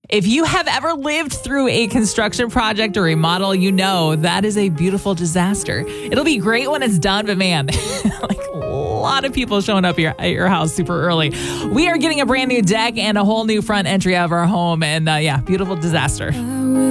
If you have ever lived through a construction project or remodel, you know that is a beautiful disaster. It'll be great when it's done, but man, like a lot of people showing up here at your house super early. We are getting a brand new deck and a whole new front entry of our home, and beautiful disaster.